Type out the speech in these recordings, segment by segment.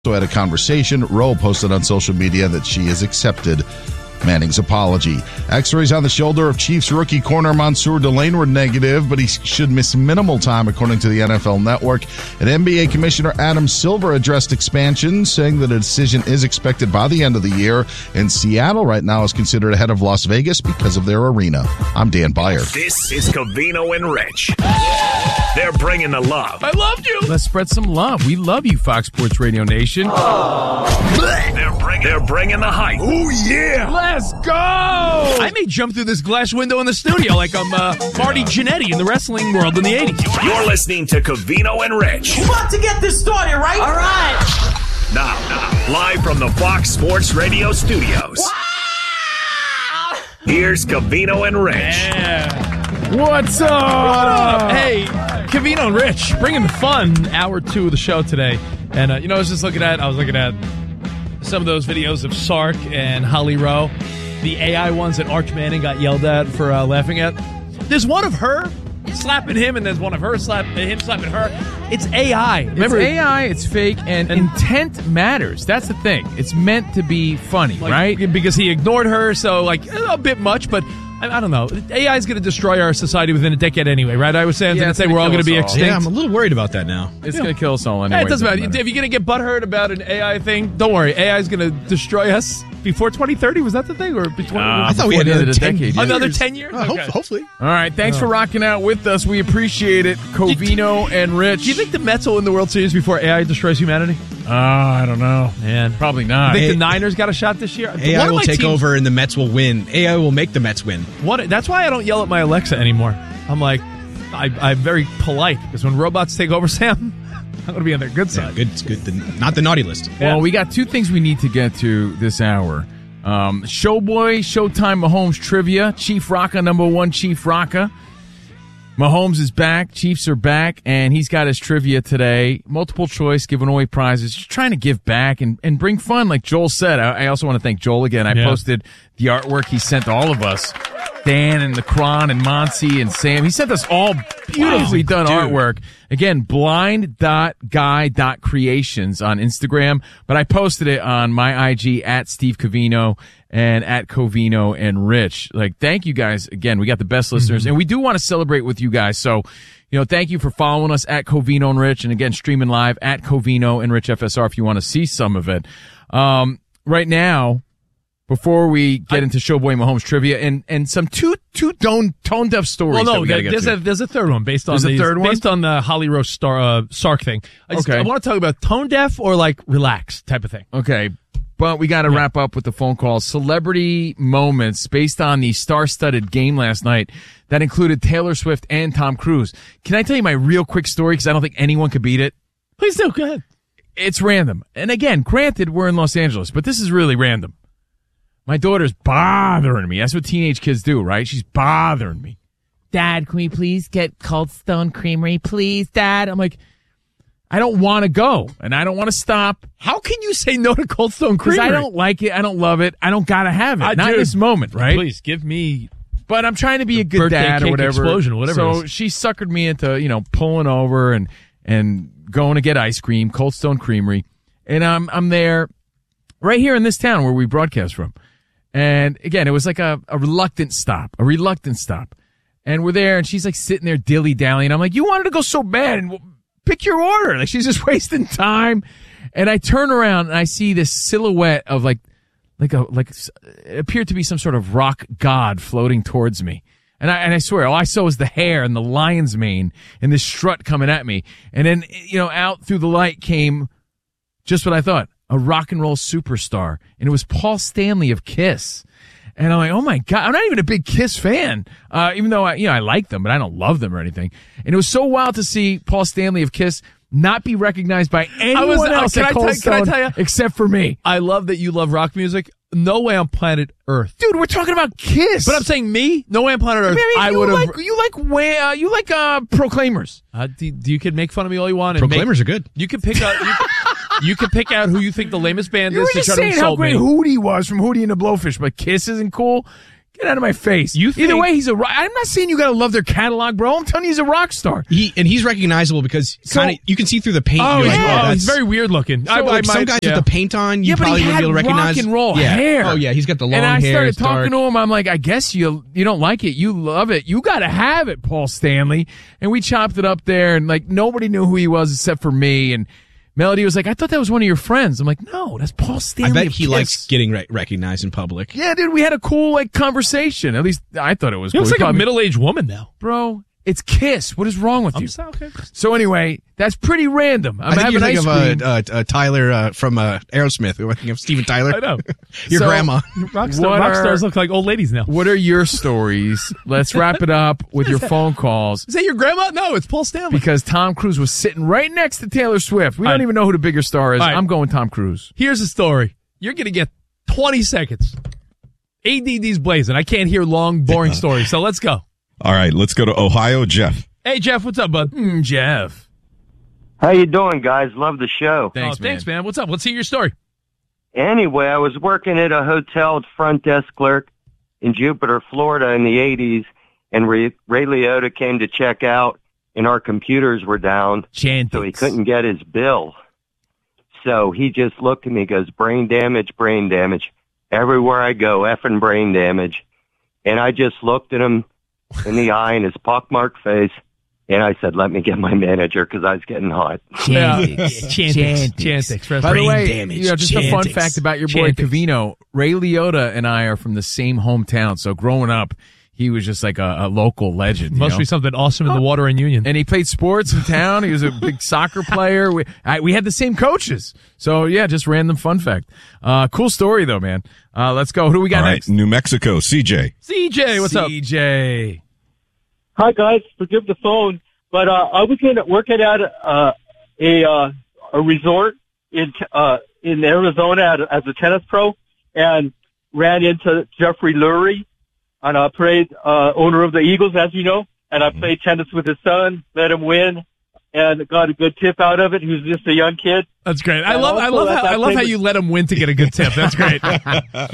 So had a conversation. Rowe posted on social media that she has accepted Manning's apology. X-rays on the shoulder of Chiefs rookie corner Mansour Delane were negative, but he should miss minimal time, according to the NFL Network. And NBA Commissioner Adam Silver addressed expansion, saying that a decision is expected by the end of the year. And Seattle right now is considered ahead of Las Vegas because of their arena. I'm Dan Beyer. This is Covino and Rich. They're bringing the love. I loved you. Let's spread some love. We love you, Fox Sports Radio Nation. They're bringing the hype. Oh, yeah. Let's go. I may jump through this glass window in the studio like I'm Marty Jannetty in the wrestling world in the 80s. You're listening to Covino and Rich. We're about to get this started, right? All right. Now, live from the Fox Sports Radio studios. Wow. Here's Covino and Rich. Yeah. What's up? What up? Hey, Covino and Rich, bringing the fun. Hour 2 of the show today. And, I was looking at some of those videos of Sark and Holly Rowe, the AI ones that Arch Manning got yelled at for laughing at. There's one of her slapping him, and there's one of him slapping her. It's AI. Remember, it's AI, it's fake, and intent matters. That's the thing. It's meant to be funny, right? Because he ignored her, so, a bit much, but I don't know. AI is going to destroy our society within a decade anyway, right? I was saying that we're all going to be extinct. Yeah, I'm a little worried about that now. It's going to kill us all anyway. It doesn't matter. If you're going to get butthurt about an AI thing, don't worry. AI is going to destroy us before 2030. Was that the thing? Or I thought we had another decade. Another 10 years? Okay. Hopefully. All right. Thanks for rocking out with us. We appreciate it. Covino and Rich. Do you think the Mets will win the World Series before AI destroys humanity? I don't know. Man. Probably not. You think the Niners got a shot this year? AI will take over and the Mets will win. AI will make the Mets win. That's why I don't yell at my Alexa anymore. I'm like, I'm very polite, because when robots take over, Sam, I'm going to be on their good side. Yeah, good. Not the naughty list. Well, we got two things we need to get to this hour. Showboy, Showtime Mahomes trivia. Chief Rocka, number one Chief Rocka. Mahomes is back. Chiefs are back, and he's got his trivia today. Multiple choice, giving away prizes. Just trying to give back and bring fun, like Joel said. I also want to thank Joel again. I posted the artwork he sent to all of us. Dan and the Kron and Monty and Sam. He sent us all beautifully done artwork. Again, blind.guy.creations on Instagram. But I posted it on my IG at Steve Covino and at Covino and Rich. Thank you guys. Again, we got the best listeners, and we do want to celebrate with you guys. So, thank you for following us at Covino and Rich, and again, streaming live at Covino and Rich FSR if you want to see some of it. Right now, before we get into Showboy Mahomes trivia and some two tone deaf stories. Well, no, there's a third one based on the Holly Rowe Sark thing. I want to talk about tone deaf or relax type of thing. Okay. But we got to wrap up with the phone call. Celebrity moments based on the star-studded game last night that included Taylor Swift and Tom Cruise. Can I tell you my real quick story? Because I don't think anyone could beat it. Please do. Go ahead. It's random. And again, granted, we're in Los Angeles, but this is really random. My daughter's bothering me. That's what teenage kids do, right? She's bothering me. Dad, can we please get Cold Stone Creamery, please, Dad? I'm like, I don't want to go, and I don't want to stop. How can you say no to Cold Stone Creamery? Because I don't like it. I don't love it. I don't got to have it. Not in this moment, right? Please, give me... But I'm trying to be a good dad or whatever. Explosion, whatever. So she suckered me into, pulling over and going to get ice cream, Cold Stone Creamery. And I'm there right here in this town where we broadcast from. And again, it was like a reluctant stop. And we're there, and she's sitting there dilly-dallying. I'm like, you wanted to go so bad, and pick your order. She's just wasting time. And I turn around, and I see this silhouette of it appeared to be some sort of rock god floating towards me. And I swear, all I saw was the hair and the lion's mane and this strut coming at me. And then, out through the light came just what I thought. A rock and roll superstar, and it was Paul Stanley of Kiss. And I'm like, oh my God, I'm not even a big Kiss fan, even though I like them, but I don't love them or anything. And it was so wild to see Paul Stanley of Kiss not be recognized by anyone else at Cold Stone except for me. I love that you love rock music. No way on planet Earth. Dude, we're talking about Kiss. But I'm saying me? No way on planet Earth. I would have. You like Proclaimers. You can make fun of me all you want. Proclaimers are good. You can pick out. You can pick out who you think the lamest band is. You were just saying how great Hootie was from Hootie and the Blowfish, but Kiss isn't cool. Get out of my face. Either way, he's I'm not saying you got to love their catalog, bro. I'm telling you he's a rock star. He's recognizable because you can see through the paint. Oh, yeah. He's very weird looking. So, some guys with the paint on, you probably wouldn't be able to recognize. Rock and roll hair. Oh, yeah, he's got the long hair. And I started talking to him. I'm like, I guess you don't like it. You love it. You got to have it, Paul Stanley. And we chopped it up there, and like nobody knew who he was except for me. And Melody was like, I thought that was one of your friends. I'm like, no, that's Paul Stanley. I bet he likes getting recognized in public. Yeah, dude, we had a cool conversation. At least I thought it was cool. He looks like a middle-aged woman now. Bro, it's Kiss. What is wrong with you? Okay. So anyway, that's pretty random. I think you're thinking of Tyler from Aerosmith. We're thinking of Steven Tyler. I know. Your grandma. Rock stars look like old ladies now. What are your stories? Let's wrap it up with your phone calls. Is that your grandma? No, it's Paul Stanley. Because Tom Cruise was sitting right next to Taylor Swift. We don't even know who the bigger star is. I'm going Tom Cruise. Here's the story. You're going to get 20 seconds. ADD's blazing. I can't hear long, boring stories. So let's go. All right, let's go to Ohio. Jeff. Hey, Jeff, what's up, bud? Jeff. How you doing, guys? Love the show. Thanks, man. What's up? Let's hear your story. Anyway, I was working at a hotel front desk clerk in Jupiter, Florida in the 80s, and Ray Liotta came to check out, and our computers were down, so he couldn't get his bill. So he just looked at me and goes, brain damage. Everywhere I go, effing brain damage. And I just looked at him in the eye in his pockmarked face, and I said, let me get my manager because I was getting hot. Chantix. By the way, just a fun fact about your boy Covino. Ray Liotta and I are from the same hometown, so growing up, he was just like a local legend. Must be something awesome in the water in Union. And he played sports in town. He was a big soccer player. We had the same coaches. So, yeah, just random fun fact. Cool story, though, man. Let's go. Who do we got next? New Mexico, CJ. CJ, what's up? CJ. Hi, guys. Forgive the phone, but I was working at a resort in Arizona as a tennis pro and ran into Jeffrey Lurie. And I played owner of the Eagles, as you know, and I played tennis with his son, let him win, and got a good tip out of it. He was just a young kid. That's great. I love how you let him win to get a good tip. That's great. Thank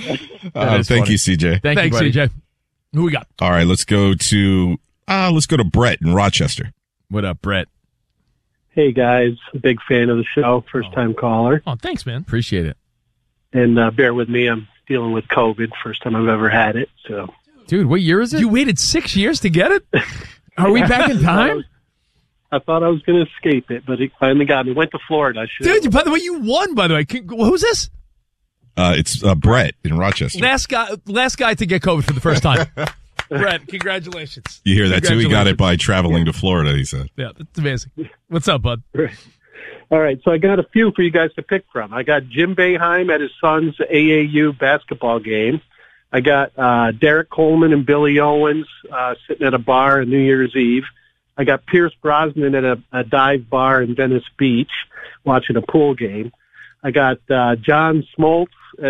you, CJ. Thanks, CJ. Who we got? All right, let's go to Brett in Rochester. What up, Brett? Hey guys, big fan of the show, first time caller. Oh, thanks, man. Appreciate it. And bear with me, I'm dealing with COVID, first time I've ever had it. So. Dude, what year is it? You waited 6 years to get it? Are we back in time? I thought I was going to escape it, but it finally got me. Went to Florida. Dude, by the way, you won, by the way. Who's this? It's Brett in Rochester. Last guy to get COVID for the first time. Brett, congratulations. You hear that, too? He got it by traveling to Florida, he said. Yeah, that's amazing. What's up, bud? All right, so I got a few for you guys to pick from. I got Jim Boeheim at his son's AAU basketball game. I got Derek Coleman and Billy Owens sitting at a bar on New Year's Eve. I got Pierce Brosnan at a dive bar in Venice Beach watching a pool game. I got John Smoltz at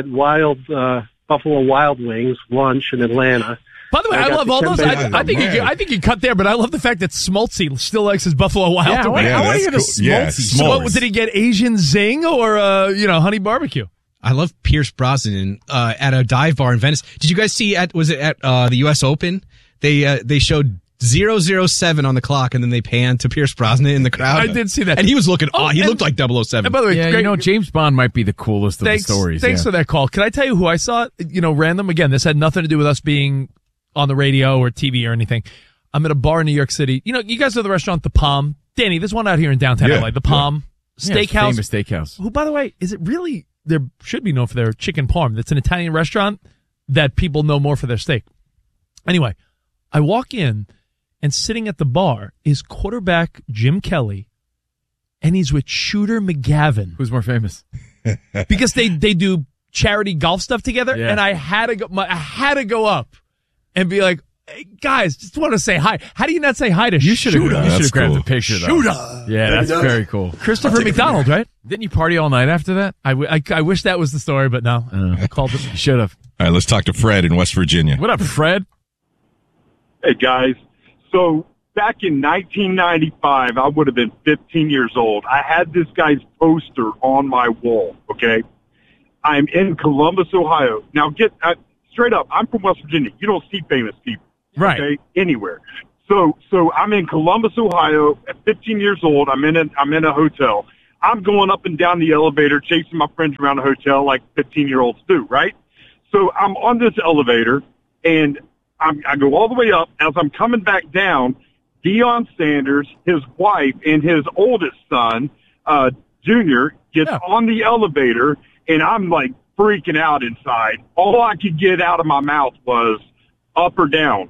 Buffalo Wild Wings lunch in Atlanta. By the way, I love all those. I think you cut there, but I love the fact that Smoltzy still likes his Buffalo Wild Wings. I want to hear the Smoltzy. Yeah, so, did he get Asian Zing or honey barbecue? I love Pierce Brosnan at a dive bar in Venice. Did you guys see was it at the U.S. Open? They showed 007 on the clock, and then they panned to Pierce Brosnan in the crowd. I did see that. And he was looking, he looked like 007. And by the way, James Bond might be the coolest of the stories. Thanks for that call. Can I tell you who I saw? Random. Again, this had nothing to do with us being on the radio or TV or anything. I'm at a bar in New York City. You guys know the restaurant, The Palm. Danny, there's one out here in downtown LA, The Palm Steakhouse. Famous steakhouse. Who, by the way, is it really, they should be known for their chicken parm. That's an Italian restaurant that people know more for their steak. Anyway, I walk in, and sitting at the bar is quarterback Jim Kelly, and he's with Shooter McGavin. Who's more famous? Because they do charity golf stuff together, and I had to go up and be like, hey, guys, just want to say hi. How do you not say hi to Shooter? You should have grabbed the picture, though. Shooter! Yeah, that's very cool. Christopher McDonald, right? Didn't you party all night after that? I wish that was the story, but no. I called him. You should have. All right, let's talk to Fred in West Virginia. What up, Fred? Hey, guys. So back in 1995, I would have been 15 years old. I had this guy's poster on my wall, okay? I'm in Columbus, Ohio. Now, straight up, I'm from West Virginia. You don't see famous people. Right. Okay, anywhere. So I'm in Columbus, Ohio at 15 years old. I'm in a hotel. I'm going up and down the elevator, chasing my friends around the hotel like 15-year-olds do, right? So I'm on this elevator, and I go all the way up. As I'm coming back down, Deion Sanders, his wife, and his oldest son, Junior, gets on the elevator, and I'm like freaking out inside. All I could get out of my mouth was up or down.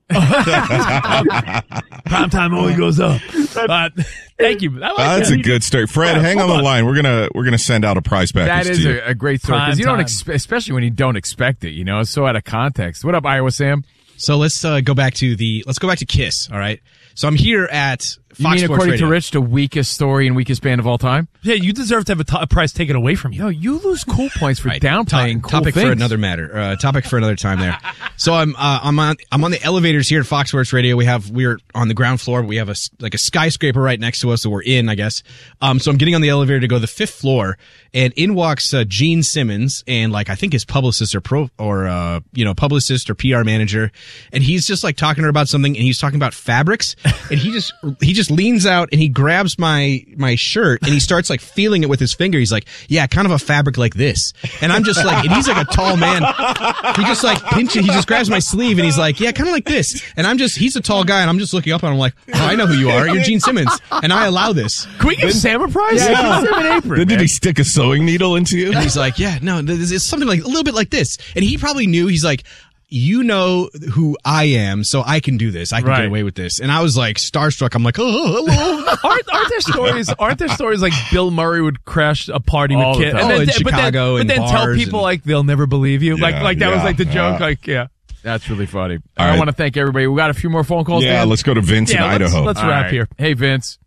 Prime time only goes up. Thank you. That's a good story. Fred, hang on the line. We're gonna send out a prize package. That is to you. a great story because you don't, especially when you don't expect it. It's so out of context. What up, Iowa Sam? So let's go back to Kiss. All right. So I'm here at Fox You mean, Sports according Radio. to Rich, the weakest story and weakest band of all time? Yeah, you deserve to have a prize taken away from you. No, you lose cool points for downplaying cool topic things. for another matter. Topic for another time there. So I'm on the elevators here at Fox Sports Radio. We're on the ground floor. But we have a skyscraper right next to us, so we're in, I guess. So I'm getting on the elevator to go to the 5th floor, and in walks Gene Simmons and I think his publicist or publicist or PR manager, and he's just talking to her about something, and he's talking about fabrics, and he just leans out and he grabs my shirt and he starts feeling it with his finger. He's like, yeah, kind of a fabric like this. And I'm just and he's a tall man. He just pinches, he just grabs my sleeve and he's like, yeah, kind of like this. And he's a tall guy and I'm just looking up and I'm like, oh, I know who you are. You're Gene Simmons. And I allow this. Can we give Sam a prize? Yeah, give Sam an apron. Did he stick a sewing needle into you? And he's like, yeah, no, it's something a little bit like this. And he probably knew. He's like, you know who I am, so I can do this. I can get away with this. And I was starstruck. I'm like, oh, hello. Aren't there stories like Bill Murray would crash a party All with the kids, time. In Chicago, but then tell people they'll never believe you. Yeah, like that was the joke. That's really funny. All I right. want to thank everybody. We got a few more phone calls. Yeah, Dan? let's go to Vince in Idaho. Let's All wrap right. here. Hey, Vince.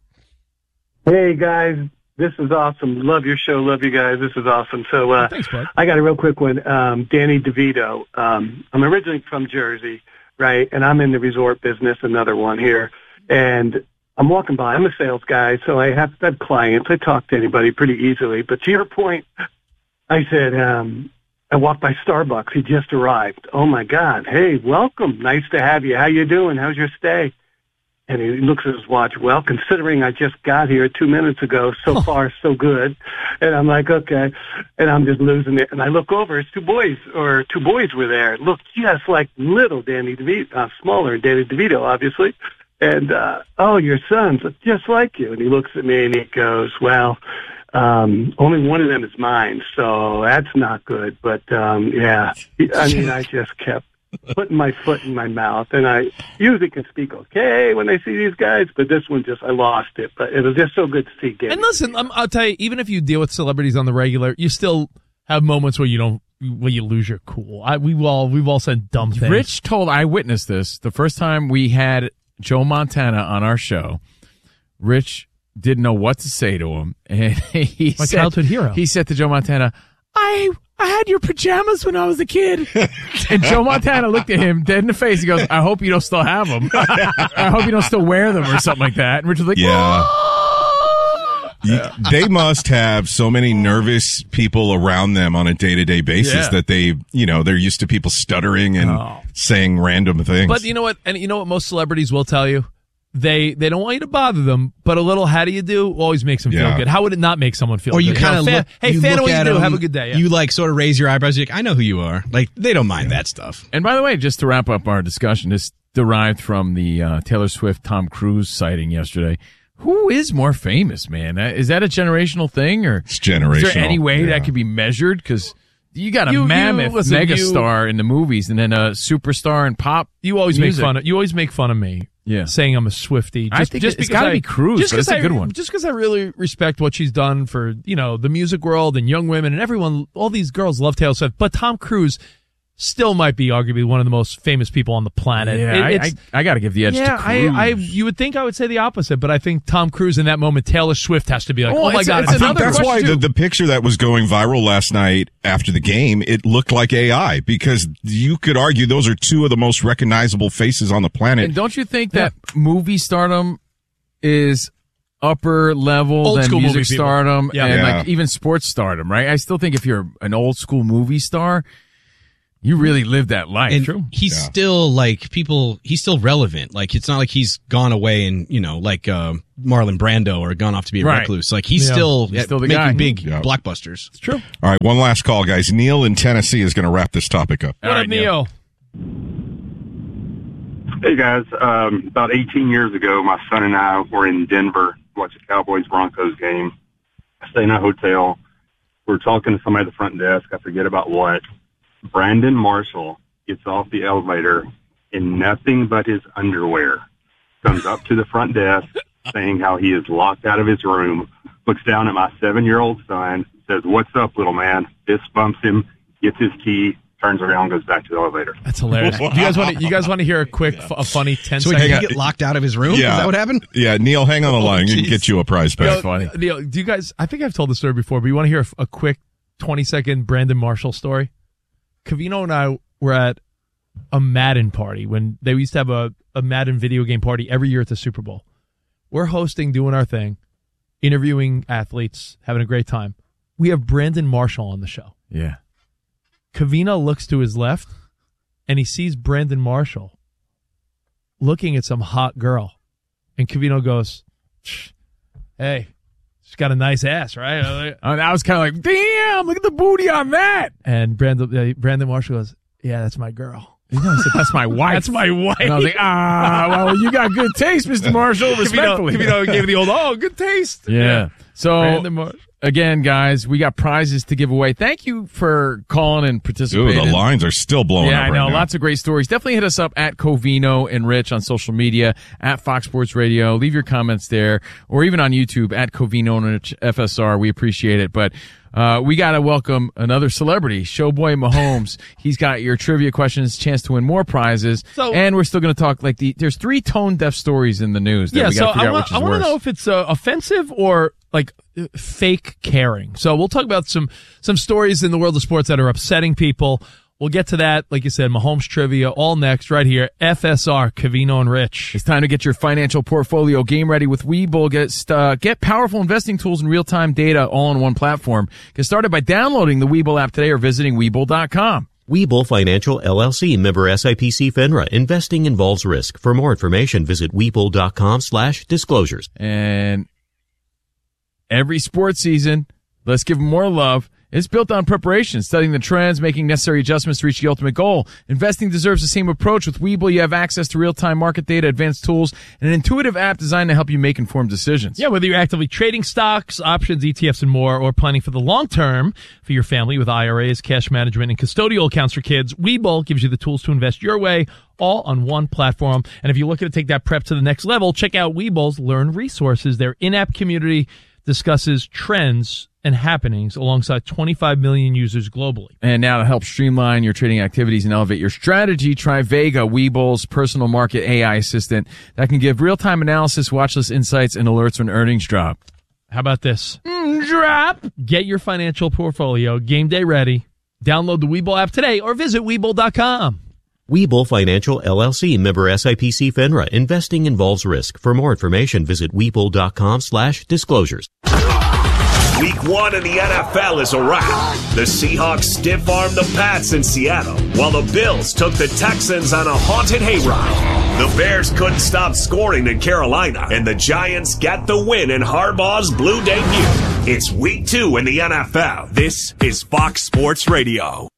Hey, guys. This is awesome. Love your show. Love you guys. This is awesome. So Thanks, bud. I got a real quick one. Danny DeVito. I'm originally from Jersey, right? And I'm in the resort business, another one here. And I'm walking by. I'm a sales guy, so I have clients. I talk to anybody pretty easily. But to your point, I said, I walked by Starbucks. He just arrived. Oh, my God. Hey, welcome. Nice to have you. How you doing? How's your stay? And he looks at his watch. Well, considering I just got here 2 minutes ago, so far so good. And I'm like, okay. And I'm just losing it. And I look over. It's two boys were there. Look, just like little Danny DeVito, smaller Danny DeVito, obviously. And oh, your sons look just like you. And he looks at me and he goes, well, only one of them is mine, so that's not good. But yeah, I mean, I just kept putting my foot in my mouth, and I usually can speak okay when I see these guys, but this one I lost it. But it was just so good to see Danny. And listen, I'll tell you, even if you deal with celebrities on the regular, you still have moments where you lose your cool. We've all said dumb things. Rich I witnessed this the first time we had Joe Montana on our show. Rich didn't know what to say to him, and My childhood hero. He said to Joe Montana, I had your pajamas when I was a kid. And Joe Montana looked at him dead in the face. He goes, I hope you don't still have them. I hope you don't still wear them or something like that. And Rich was like, Yeah. "Oh." They must have so many nervous people around them on a day-to-day basis that they're used to people stuttering and saying random things. But you know what? And you know what most celebrities will tell you? They don't want you to bother them, but a little how do you do always makes them feel good. How would it not make someone feel Or good? you kind of look, hey, you fan look of what at you do. them, Have a good day. Yeah. You sort of raise your eyebrows. You're like, I know who you are. They don't mind that stuff. And by the way, just to wrap up our discussion, this derived from the Taylor Swift Tom Cruise sighting yesterday. Who is more famous, man? Is that a generational thing, or it's generational? Is there any way that could be measured? Because you got a mammoth megastar in the movies, and then a superstar in pop. You always music. You always make fun of me. Yeah. Saying I'm a Swiftie. I think it's got to be Cruise, but it's a good one. Just because I really respect what she's done for, the music world and young women and everyone, all these girls love Taylor Swift, but Tom Cruise still might be arguably one of the most famous people on the planet. Yeah, I got to give the edge to Cruise. You would think I would say the opposite, but I think Tom Cruise in that moment, Taylor Swift has to be like, oh my God. I think that's why the picture that was going viral last night after the game, it looked like AI, because you could argue those are two of the most recognizable faces on the planet. And don't you think that movie stardom is upper level old than school music movie people. stardom Yeah. and Yeah. like even sports stardom, right? I still think if you're an old school movie star, You really lived that life. And True. he's still he's still relevant. Like, it's not like he's gone away and, like Marlon Brando or gone off to be a recluse. Like, he's still the making guy. big blockbusters. It's true. All right, one last call, guys. Neil in Tennessee is going to wrap this topic up. What up, Neil? Hey, guys. About 18 years ago, my son and I were in Denver to watch a Cowboys-Broncos game. I stayed in a hotel. We were talking to somebody at the front desk. I forget about what. Brandon Marshall gets off the elevator in nothing but his underwear, comes up to the front desk saying how he is locked out of his room, looks down at my 7-year-old son, says, "What's up, little man?" Fist bumps him, gets his key, turns around, goes back to the elevator. That's hilarious. Do you guys want to hear a funny 10 So second? he get locked out of his room? Yeah. Is that what happened? Yeah, Neil, hang on the line. You can geez. get you a prize pack. funny. Neil, do you guys? I think I've told the story before, but you want to hear a quick 20-second Brandon Marshall story? Covino and I were at a Madden party when they used to have a Madden video game party every year at the Super Bowl. We're hosting, doing our thing, interviewing athletes, having a great time. We have Brandon Marshall on the show. Yeah. Covino looks to his left, and he sees Brandon Marshall looking at some hot girl. And Covino goes, "Hey, she's got a nice ass, right?" I was kind of like, damn, look at the booty on that. And Brandon Marshall goes, "Yeah, that's my girl." He said, "That's my wife." That's my wife. And I was like, well, you got good taste, Mr. Marshall, respectfully. Covino gave the old, good taste. Yeah. So, Brandon Marshall. again, guys, we got prizes to give away. Thank you for calling and participating. Ooh, the lines are still blowing Yeah, up I know. right now. Lots of great stories. Definitely hit us up at Covino and Rich on social media, at Fox Sports Radio. Leave your comments there, or even on YouTube at Covino and Rich FSR. We appreciate it. But we got to welcome another celebrity, Showboy Mahomes. He's got your trivia questions, chance to win more prizes. And we're still going to talk there's 3 tone-deaf stories in the news that we got to figure out which is I want worse. to know if it's offensive or like fake caring. So we'll talk about some stories in the world of sports that are upsetting people. We'll get to that, like you said, Mahomes trivia, all next, right here. FSR, Covino and Rich. It's time to get your financial portfolio game ready with Webull. Get powerful investing tools and real-time data all on one platform. Get started by downloading the Webull app today or visiting Webull.com. Webull Financial LLC, member SIPC FINRA. Investing involves risk. For more information, visit Webull.com/disclosures. And every sports season, let's give them more love. It's built on preparation, studying the trends, making necessary adjustments to reach the ultimate goal. Investing deserves the same approach. With Webull, you have access to real-time market data, advanced tools, and an intuitive app designed to help you make informed decisions. Yeah, whether you're actively trading stocks, options, ETFs, and more, or planning for the long term for your family with IRAs, cash management, and custodial accounts for kids, Webull gives you the tools to invest your way, all on one platform. And if you're looking to take that prep to the next level, check out Webull's Learn Resources. Their in-app community discusses trends and happenings alongside 25 million users globally. And now to help streamline your trading activities and elevate your strategy, try Vega, Webull's personal market AI assistant that can give real-time analysis, watch list insights, and alerts when earnings drop. How about this? Drop! Get your financial portfolio game day ready. Download the Webull app today or visit Webull.com. Webull Financial LLC, member SIPC FINRA. Investing involves risk. For more information, visit Webull.com/disclosures. Week 1 in the NFL is a wrap. The Seahawks stiff-armed the Pats in Seattle, while the Bills took the Texans on a haunted hayride. The Bears couldn't stop scoring in Carolina, and the Giants get the win in Harbaugh's blue debut. It's Week 2 in the NFL. This is Fox Sports Radio.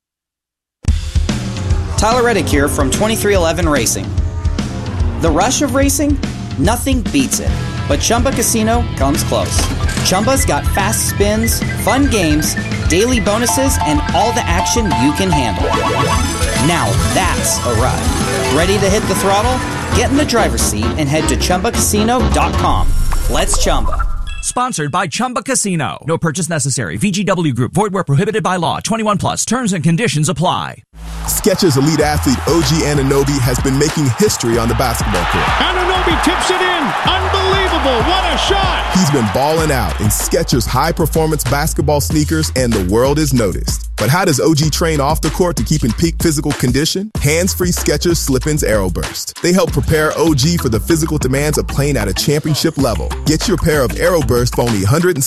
Tyler Reddick here from 2311 Racing. The rush of racing? Nothing beats it. But Chumba Casino comes close. Chumba's got fast spins, fun games, daily bonuses, and all the action you can handle. Now that's a ride. Ready to hit the throttle? Get in the driver's seat and head to ChumbaCasino.com. Let's Chumba. Sponsored by Chumba Casino. No purchase necessary. VGW Group. Void where prohibited by law. 21 plus. Terms and conditions apply. Skechers elite athlete OG Anunoby has been making history on the basketball court. Anunoby tips it in. Unbelievable. What a shot. He's been balling out in Skechers high-performance basketball sneakers, and the world is noticed. But how does OG train off the court to keep in peak physical condition? Hands-free Skechers Slip-ins Aeroburst. They help prepare OG for the physical demands of playing at a championship level. Get your pair of Aeroburst for only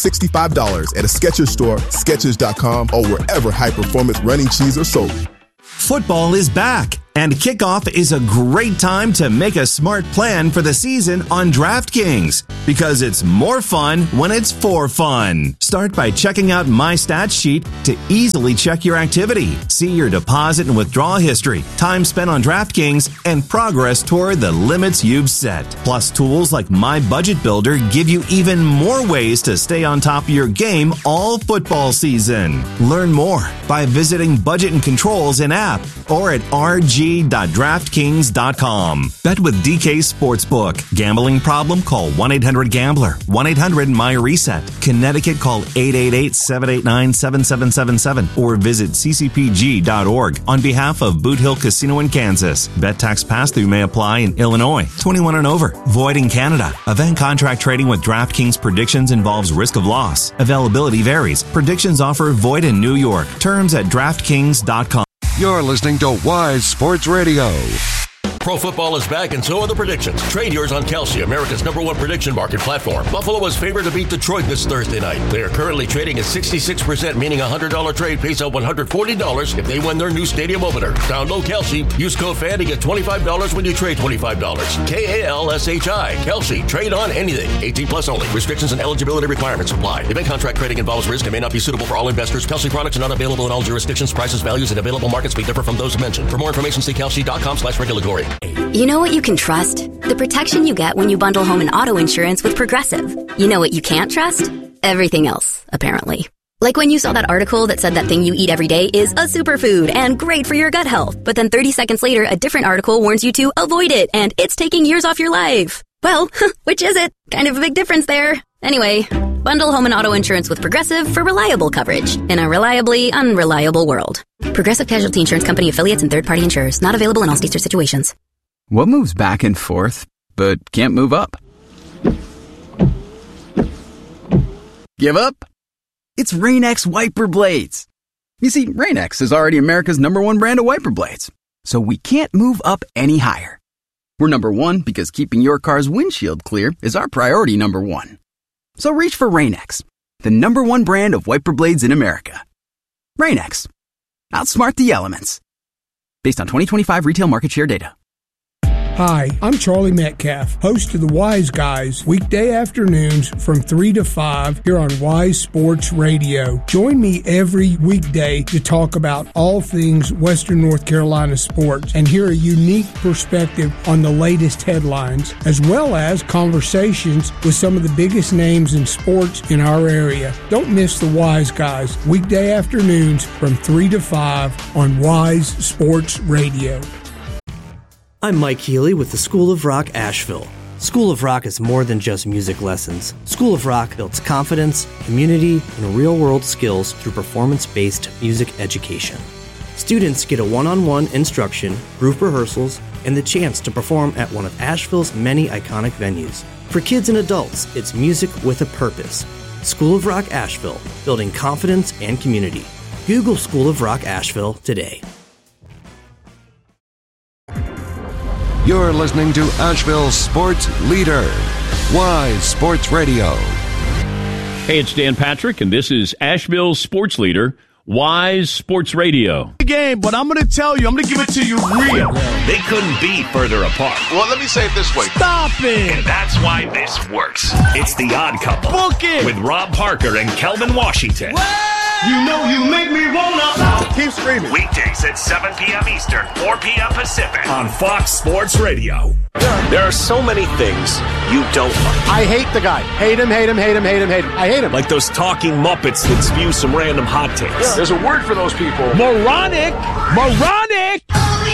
$165 at a Skechers store, Skechers.com, or wherever high-performance running shoes are sold. Football is back, and kickoff is a great time to make a smart plan for the season on DraftKings, because it's more fun when it's for fun. Start by checking out My Stats Sheet to easily check your activity, see your deposit and withdrawal history, time spent on DraftKings, and progress toward the limits you've set. Plus, tools like My Budget Builder give you even more ways to stay on top of your game all football season. Learn more by visiting Budget and Controls in app or at rg.draftkings.com. Bet with DK Sportsbook. Gambling problem? Call 1-800-GAMBLER. 1-800-MY-RESET. Connecticut, call 888-789-7777 or visit ccpg.org on behalf of Boot Hill Casino in Kansas. Bet tax pass-through may apply in Illinois. 21 and over. Void in Canada. Event contract trading with DraftKings predictions involves risk of loss. Availability varies. Predictions offer void in New York. Terms at DraftKings.com. You're listening to Wise Sports Radio. Pro football is back, and so are the predictions. Trade yours on Kalshi, America's #1 prediction market platform. Buffalo was favored to beat Detroit this Thursday night. They are currently trading at 66%, meaning a $100 trade pays out $140 if they win their new stadium opener. Download Kalshi. Use code FAN to get $25 when you trade $25. KALSHI. Kalshi. Trade on anything. 18 plus only. Restrictions and eligibility requirements apply. Event contract trading involves risk and may not be suitable for all investors. Kalshi products are not available in all jurisdictions. Prices, values, and available markets may differ from those mentioned. For more information, see kalshi.com/regulatory. You know what you can trust? The protection you get when you bundle home and auto insurance with Progressive. You know what you can't trust? Everything else, apparently. Like when you saw that article that said that thing you eat every day is a superfood and great for your gut health, but then 30 seconds later, a different article warns you to avoid it and it's taking years off your life. Well, which is it? Kind of a big difference there. Anyway, bundle home and auto insurance with Progressive for reliable coverage in a reliably unreliable world. Progressive Casualty Insurance Company affiliates and third-party insurers. Not available in all states or situations. What moves back and forth, but can't move up? Give up? It's Rain-X wiper blades. You see, Rain-X is already America's #1 brand of wiper blades, so we can't move up any higher. We're #1 because keeping your car's windshield clear is our priority #1. So reach for Rain-X, the #1 brand of wiper blades in America. Rain-X. Outsmart the elements. Based on 2025 retail market share data. Hi, I'm Charlie Metcalf, host of the Wise Guys, weekday afternoons from 3 to 5 here on Wise Sports Radio. Join me every weekday to talk about all things Western North Carolina sports and hear a unique perspective on the latest headlines, as well as conversations with some of the biggest names in sports in our area. Don't miss the Wise Guys, weekday afternoons from 3 to 5 on Wise Sports Radio. I'm Mike Healy with the School of Rock Asheville. School of Rock is more than just music lessons. School of Rock builds confidence, community, and real-world skills through performance-based music education. Students get a one-on-one instruction, group rehearsals, and the chance to perform at one of Asheville's many iconic venues. For kids and adults, it's music with a purpose. School of Rock Asheville, building confidence and community. Google School of Rock Asheville today. You're listening to Asheville's sports leader, Wise Sports Radio. Hey, it's Dan Patrick, and this is Asheville's sports leader, Wise Sports Radio. Game, but I'm going to tell you, I'm going to give it to you real. They couldn't be further apart. Well, let me say it this way. Stop it! And that's why this works. It's The Odd Couple. Book it! With Rob Parker and Kelvin Washington. You know you make me wanna keep screaming. Weekdays at 7 p.m. Eastern, 4 p.m. Pacific on Fox Sports Radio. There are so many things you don't like. I hate the guy. Hate him, hate him, hate him, hate him, hate him. I hate him. Like those talking Muppets that spew some random hot takes. Yeah. There's a word for those people. Moronic! Moronic!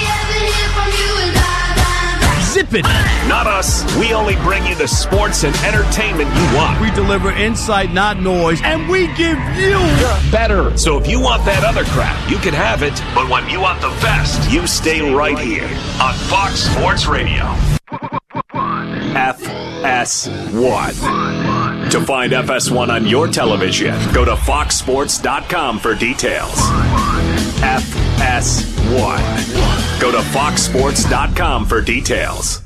Zip it! Not us. We only bring you the sports and entertainment you want. We deliver insight, not noise, and we give you better. So if you want that other crap, you can have it. But when you want the best, you stay right here on Fox Sports Radio. FS1. To find FS1 on your television, go to foxsports.com for details. FS1. Go to foxsports.com for details.